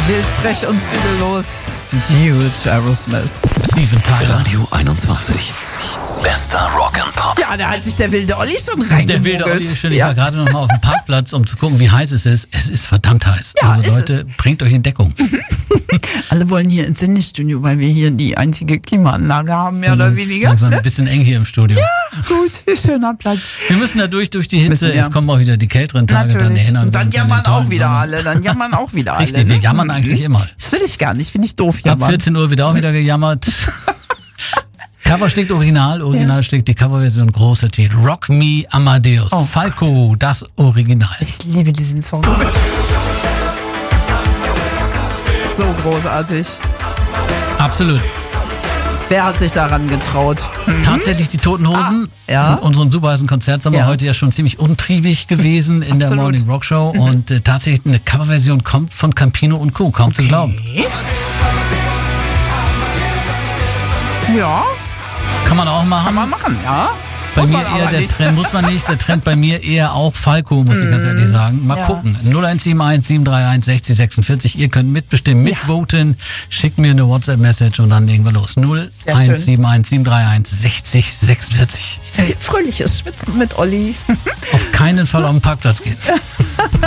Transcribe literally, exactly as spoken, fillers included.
Wild, frech und zügellos. Dude, Aerosmith. Steven Tyler. Radio einundzwanzig. Bester Rock and Pop. Ja, da hat sich der wilde Olli schon reingemogelt. Der wilde Olli ist schön. Ich ja. war gerade noch mal auf dem Parkplatz, um zu gucken, wie heiß es ist. Es ist verdammt heiß. Ja, also ist Leute, es. bringt euch in Deckung. Alle wollen hier ins Sendestudio, weil wir hier die einzige Klimaanlage haben, mehr oder weniger. Langsam Ne? ein bisschen eng hier im Studio. Ja, gut, schöner Platz. Wir müssen da durch, durch die Hitze. Müssen wir. Es kommen auch wieder die kälteren Tage. Natürlich. Dann, Und dann uns an jammern den tollen auch wieder Sommer. alle. Dann jammern auch wieder alle. Richtig, wir ne? jammern eigentlich immer. Das will ich gar nicht, finde ich doof Ab jammern. vierzehn Uhr wird auch wieder gejammert. Cover schlägt Original, Original ja. schlägt die Coverversion große T. Rock Me Amadeus. Oh Falco, Gott. das Original. Ich liebe diesen Song. So großartig. Absolut. Wer hat sich daran getraut? Mhm. Tatsächlich die Toten Hosen. Ah, ja. In unserem super heißen Konzertsommer Ja. heute ja schon ziemlich untriebig gewesen in der Absolut. Morning Rock Show. Und äh, tatsächlich eine Coverversion kommt von Campino und Co. Kaum Okay. zu glauben. Ja, Kann man auch machen. kann man machen, ja. Bei Muss mir man eher aber der nicht. Trend, muss man nicht. Der Trend bei mir eher auch Falco, muss ich ganz ehrlich sagen. Mal Ja. gucken. null eins sieben eins sieben drei eins sechzig sechsundvierzig. Ihr könnt mitbestimmen, mitvoten. Schickt mir eine WhatsApp-Message und dann legen wir los. null eins sieben eins sieben drei eins sechzig sechsundvierzig. Fröhliches Schwitzen mit Olli. Auf keinen Fall auf den Parkplatz gehen.